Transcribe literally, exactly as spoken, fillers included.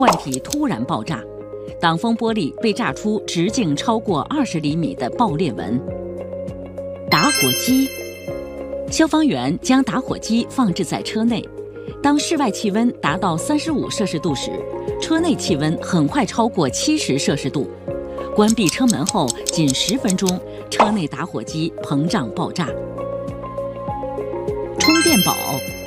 罐体突然爆炸，挡风玻璃被炸出直径超过二十厘米的爆裂纹。打火机，消防员将打火机放置在车内。当室外气温达到三十五摄氏度时，车内气温很快超过七十摄氏度。关闭车门后，仅十分钟，车内打火机膨胀爆炸。充电宝。